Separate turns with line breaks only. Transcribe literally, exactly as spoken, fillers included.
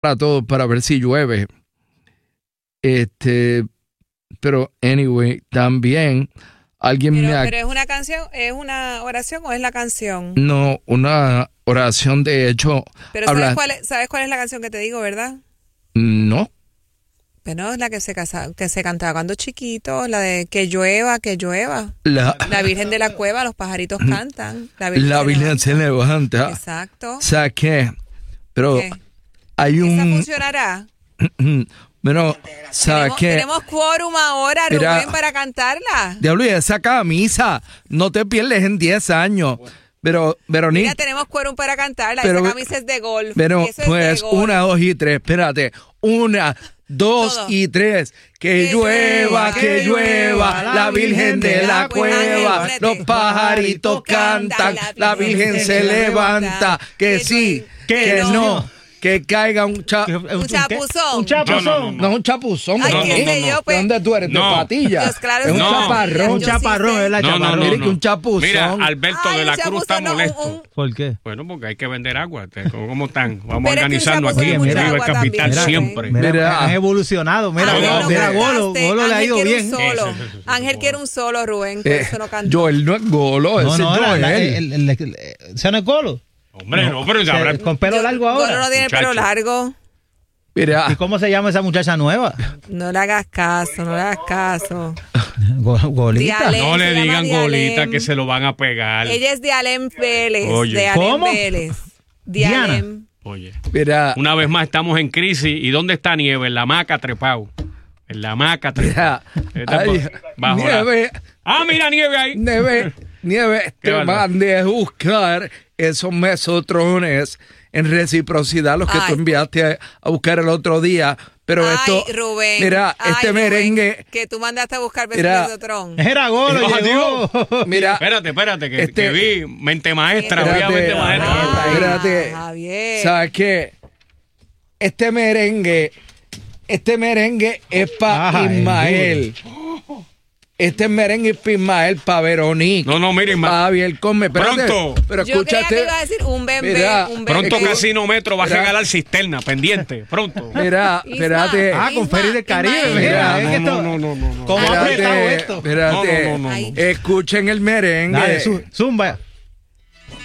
para todos para ver si llueve. Este, pero anyway, también alguien
pero,
me ha...
pero es una canción, es una oración o es la canción.
No, una oración de hecho.
Pero
habla...
¿sabes cuál es, sabes cuál es la canción que te digo, verdad?
No.
Pero es la que se casa, que se cantaba cuando chiquito, la de que llueva, que llueva.
La,
la Virgen de la Cueva, los pajaritos cantan. La Virgen,
la
se,
Virgen
levanta.
se levanta.
Exacto.
O sea que, pero
¿Qué?
hay un...
¿Esa funcionará?
Pero, ¿sabes
¿Tenemos,
qué?
tenemos quórum ahora, Rubén,
Mira,
para cantarla.
Diablo, y esa camisa, no te pierdes en diez años. Pero, Verónica.
Mira, tenemos quórum para cantarla.
Pero,
esa camisa es de golf.
Pero,
eso es
pues,
de golf.
una, dos y tres. Espérate. Una, dos
Todo.
y tres. Que, que llueva, que llueva, la Virgen de la cueva.
Ángel,
Los pajaritos cantan, la Virgen se levanta. Que sí, que, que no. no. Que caiga un, cha
un chapuzón.
Un chapuzón.
No, no, no, no es un chapuzón.
Ay,
No,
qué
no,
sé
no,
yo,
no.
pues.
¿De dónde tú eres?
No.
¿De Patilla?
Dios, claro,
es un
no.
chaparrón.
Un chaparrón, es la
No, no,
chaparrón.
no,
Mira
no.
que un chapuzón.
Mira, Alberto
Ay,
de la
un
Cruz está
chapuzón, no,
molesto.
un- un-
¿Por qué?
Bueno, porque hay que vender agua. Te- ¿Cómo están? Vamos
Pero
a
es que un
organizarnos
chapuzón
aquí
es
en
mucha
Viva el
agua
Capital
también,
siempre.
Mira,
Mira.
han evolucionado. Mira,
Ángel,
mira,
no
mira,
cantaste.
Golo, Golo le ha
Ángel
ido
quiere
bien.
un solo.
Eso, eso, eso,
Ángel
eso.
quiere un solo, Rubén, por
Eh,
eso no canta.
Joel no es golo,
No,
ese
no,
es
la-
Joel.
la- el, el, el- ¿ese no es Golo?
Hombre, no, pero ya habrá...
Eh, Con pelo largo
Golo
ahora.
no tiene el pelo
Muchacho.
largo.
Mira,
¿Y cómo se llama esa muchacha nueva?
No le hagas caso, no le hagas caso.
Go- Golita.
Diale.
No le
Se llama
digan
Dialem.
golita que se lo van a pegar.
Ella es de Alem Vélez.
Oye.
De Alem
¿Cómo?
Vélez.
Diana.
Dialem.
Oye,
mira,
una vez más estamos en crisis. ¿Y dónde está Nieve? En la hamaca trepao. En la hamaca trepao.
mira.
Esta
Ay,
es bajo la-
nieve,
Ah, mira Nieve ahí.
nieve, nieve,
Qué
te
bárbaro.
mandé a buscar esos mesotrones en reciprocidad, los que
Ay.
tú enviaste a, a buscar el otro día. Pero
Ay,
esto,
Rubén.
mira,
Ay,
este
Rubén,
merengue,
que tú mandaste a buscar
Mira.
besos de Tron.
Era Golo,
Ah,
llegó.
mira,
Espérate, espérate, que,
Este-
que vi mente maestra.
Espérate.
Había mente maestra.
Ah,
Espérate.
Javier.
¿sabes qué? Este merengue, este merengue es para
Ay,
Ismael. Este merengue es para Ismael, para Verónica.
No, no, mira, Isma-
para Javier Come. Espérate,
Pronto.
Pero
Yo creía
escúchate.
que iba a decir un bebé,
Mira,
un bebé.
Pronto
Es que-
Casino Metro va a
Mira.
regalar cisterna, pendiente. Pronto.
Mira,
Isma.
espérate.
Ah, con
Isma,
Ferry del Caribe.
Ismael.
Mira, es
No,
que
no,
esto-
no, no, no, no.
¿Cómo ha apretado
Espérate,
esto?
espérate.
No, no, no, no,
no.
Escuchen el merengue.
Dale, zu- zumba.